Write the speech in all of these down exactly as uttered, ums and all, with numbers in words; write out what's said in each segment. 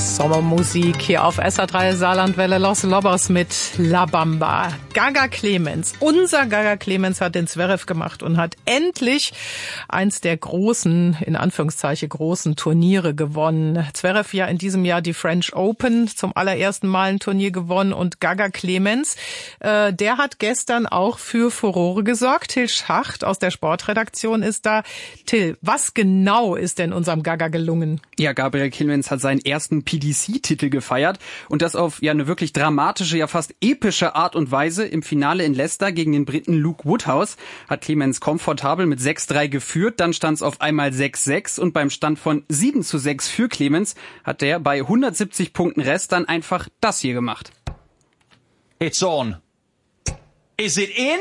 Sommermusik hier auf S R drei Saarlandwelle, Los Lobos mit La Bamba. Gaga Clemens, unser Gaga Clemens hat den Zverev gemacht und hat endlich eins der großen, in Anführungszeichen großen Turniere gewonnen. Zverev ja in diesem Jahr die French Open, zum allerersten Mal ein Turnier gewonnen, und Gaga Clemens, äh, der hat gestern auch für Furore gesorgt. Till Schacht aus der Sportredaktion ist da. Till, was genau ist denn unserem Gaga gelungen? Ja, Gabriel Clemens hat seinen ersten P D C-Titel gefeiert und das auf ja eine wirklich dramatische, ja fast epische Art und Weise. Im Finale in Leicester gegen den Briten Luke Woodhouse hat Clemens komfortabel mit sechs drei geführt, dann stand es auf einmal sechs sechs und beim Stand von sieben zu sechs für Clemens hat der bei hundertsiebzig Punkten Rest dann einfach das hier gemacht. It's on. Is it in?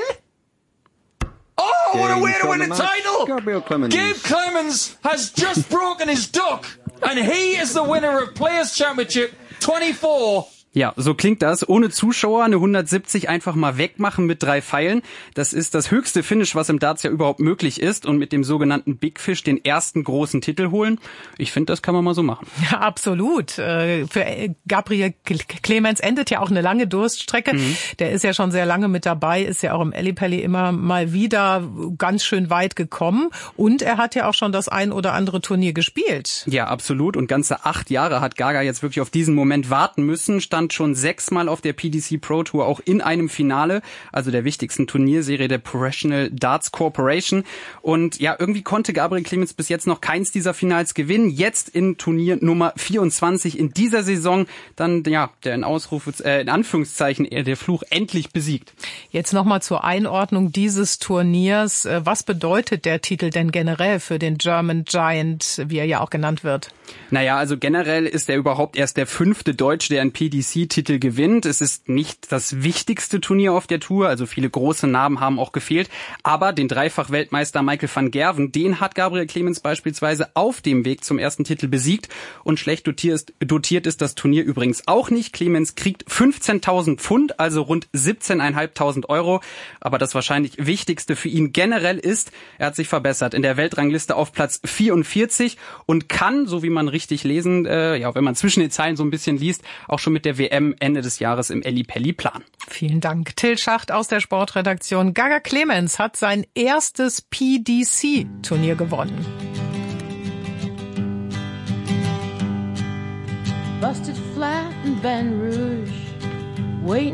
Oh, what a way to win a title! Gabriel Clemens. Gabe Clemens has just broken his duck, and he is the winner of Players Championship twenty-four. Ja, so klingt das. Ohne Zuschauer eine hundertsiebzig einfach mal wegmachen mit drei Pfeilen. Das ist das höchste Finish, was im Darts ja überhaupt möglich ist. Und mit dem sogenannten Big Fish den ersten großen Titel holen. Ich finde, das kann man mal so machen. Ja, absolut. Für Gabriel Clemens endet ja auch eine lange Durststrecke. Mhm. Der ist ja schon sehr lange mit dabei, ist ja auch im Ellipelli immer mal wieder ganz schön weit gekommen. Und er hat ja auch schon das ein oder andere Turnier gespielt. Ja, absolut. Und ganze acht Jahre hat Gaga jetzt wirklich auf diesen Moment warten müssen. Stand schon sechsmal auf der P D C Pro Tour, auch in einem Finale, also der wichtigsten Turnierserie der Professional Darts Corporation. Und ja, irgendwie konnte Gabriel Clemens bis jetzt noch keins dieser Finals gewinnen. Jetzt in Turnier Nummer vierundzwanzig in dieser Saison dann ja der in Ausrufe, äh, in Anführungszeichen der Fluch endlich besiegt. Jetzt nochmal zur Einordnung dieses Turniers. Was bedeutet der Titel denn generell für den German Giant, wie er ja auch genannt wird? Naja, also generell ist er überhaupt erst der fünfte Deutsche, der ein P D C-Titel gewinnt. Es ist nicht das wichtigste Turnier auf der Tour, also viele große Namen haben auch gefehlt. Aber den Dreifach-Weltmeister Michael van Gerwen, den hat Gabriel Clemens beispielsweise auf dem Weg zum ersten Titel besiegt. Und schlecht dotiert ist, dotiert ist das Turnier übrigens auch nicht. Clemens kriegt fünfzehntausend Pfund, also rund siebzehntausendfünfhundert Euro. Aber das wahrscheinlich Wichtigste für ihn generell ist, er hat sich verbessert. In der Weltrangliste auf Platz vierundvierzig und kann, so wie man richtig lesen, äh, ja, wenn man zwischen den Zeilen so ein bisschen liest, auch schon mit der W M Ende des Jahres im Ellipelli planen. Vielen Dank. Till Schacht aus der Sportredaktion. Gaga Clemens hat sein erstes P D C-Turnier gewonnen. Busted flat in Baton Rouge, waiting